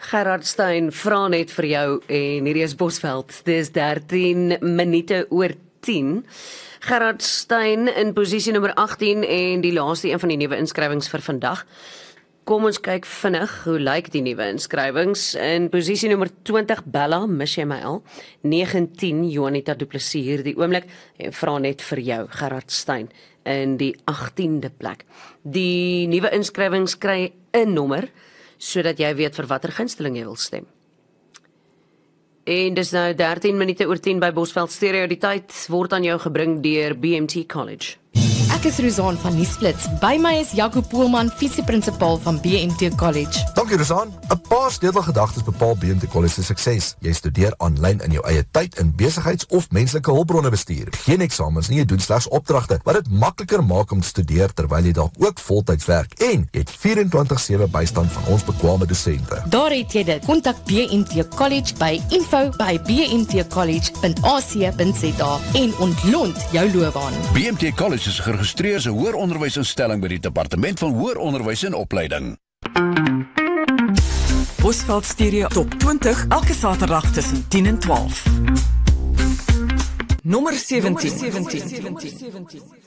Gerard Stein vra net vir jou en hierdie is Bosveld. Dis 13 minute oor 10. Gerard Stein in posisie nommer 18 en die laaste een van die nuwe inskrywings vir vandag. Kom ons kyk vinnig hoe lyk die nuwe inskrywings. In posisie nommer 20 Bella, mis jy my al? 19 Juanita Du Plessis hierdie oomblik en vra net vir jou Gerard Stein in die 18de plek. Die nuwe inskrywings kry 'n nommer sodat jy weet vir watter gunsteling jy wil stem. En dis nou 13 minute oor 10 by Bosveld Stereo. Die tyd word aan jou gebring deur BMT College. Ek is Rosan van Nuusflits. By my is Jaco Poelman, visieprinsipal van BMT College. Dankie Rosan. 'n Paar sleutelgedagtes bepaal BMT College se sukses. Jy studeer aanlyn in jou eie tyd in besigheids- of menslike hulpbronne bestuur. Geen eksamens nie, jy doen slegs opdragte, wat dit makliker maak om te studeer terwyl jy dalk ook voltyds werk. En jy het 24/7 bystand van ons bekwame dosente. Daar het jy dit. Kontak BMT College by info@bmtcollege.ac.za en ontlont jou loopbaan. BMT College is geregistreer as 'n hoër onderwysinstelling by die Departement van Hoër Onderwys en Opleiding. Bosveld Stereo Top 20 elke Saterdag tussen 10 en 12. Nommer 17.